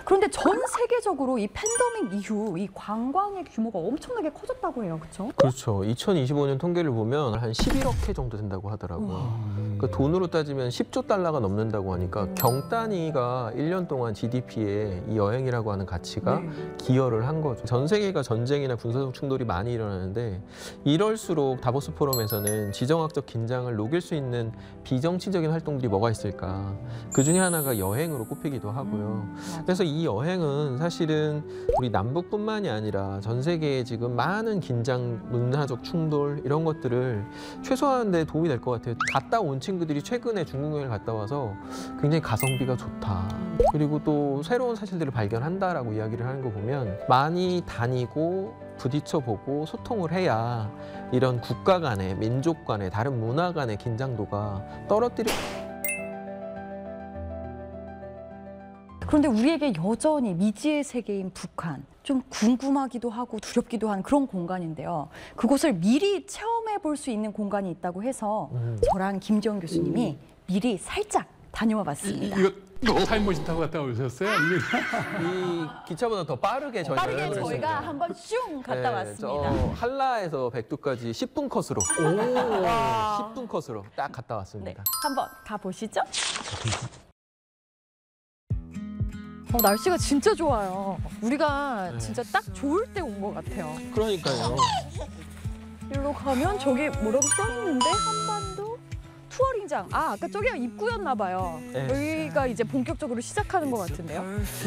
그런데 전 세계적으로 이 팬데믹 이후 이 관광의 규모가 엄청나게 커졌다고 해요, 그렇죠? 그렇죠. 2025년 통계를 보면 한 11억 회 정도 된다고 하더라고요. 그러니까 돈으로 따지면 10조 달러가 넘는다고 하니까 경 단위가 1년 동안 GDP에 이 여행이라고 하는 가치가 기여를 한 거죠. 전 세계가 전쟁이나 군사적 충돌이 많이 일어나는데 이럴수록 다보스 포럼에서는 지정학적 긴장을 녹일 수 있는 비정치적인 활동들이 뭐가 있을까? 그 중에 하나가 여행으로 꼽히기도 하고요. 그래서 이 여행은 사실은 우리 남북뿐만이 아니라 전 세계에 지금 많은 긴장, 문화적 충돌 이런 것들을 최소화하는 데 도움이 될 것 같아요. 갔다 온 친구들이 최근에 중국 여행을 갔다 와서 굉장히 가성비가 좋다. 그리고 또 새로운 사실들을 발견한다라고 이야기를 하는 거 보면 많이 다니고 부딪혀보고 소통을 해야 이런 국가 간의, 민족 간의, 다른 문화 간의 긴장도가 그런데 우리에게 여전히 미지의 세계인 북한, 좀 궁금하기도 하고 두렵기도 한 그런 공간인데요. 그곳을 미리 체험해 볼 수 있는 공간이 있다고 해서 저랑 김지영 교수님이 미리 살짝 다녀와 봤습니다. 이거 타임머신 타고 갔다 오셨어요? 이 기차보다 더 빠르게 저희가 빠르게 여행을 저희가 했습니다. 한번 슝 갔다 왔습니다. 저 한라에서 백두까지 10분 컷으로 10분 컷으로 딱 갔다 네, 왔습니다. 한번 가보시죠. 날씨가 진짜 좋아요. 우리가 진짜 딱 좋을 때 온 것 같아요. 그러니까요. 일로 가면 저기 뭐라고 써 있는데 한반도 투어링장. 아까 저기가 입구였나 봐요. 네. 여기가 이제 본격적으로 시작하는 것 같은데요.